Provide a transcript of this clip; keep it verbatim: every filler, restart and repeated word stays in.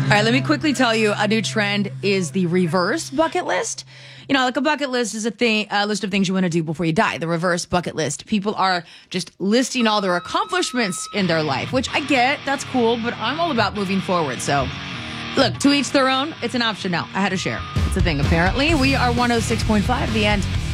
All right, let me quickly tell you a new trend is the reverse bucket list. You know, like a bucket list is a thing, a list of things you want to do before you die. The reverse bucket list. People are just listing all their accomplishments in their life, which I get. That's cool, but I'm all about moving forward. So, look, to each their own. It's an option now. I had to share. It's a thing, apparently. We are one oh six point five, The End.